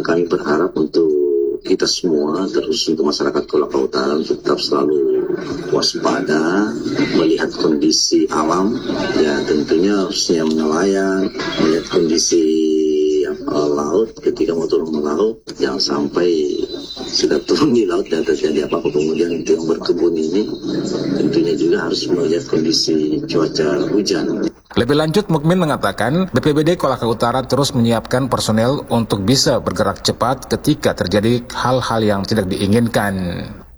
kami berharap untuk kita semua, terus untuk masyarakat Kolaka Utara tetap selalu waspada, melihat kondisi alam, ya tentunya harusnya nelayan, melihat kondisi laut ketika mau turun melaut, jangan sampai sudah turun di laut dan terjadi apa-apa. Kemudian untuk yang berkebun ini tentunya juga harus melihat kondisi cuaca hujan. Lebih lanjut, Mukmin mengatakan BPBD Kolaka Utara terus menyiapkan personel untuk bisa bergerak cepat ketika terjadi hal-hal yang tidak diinginkan.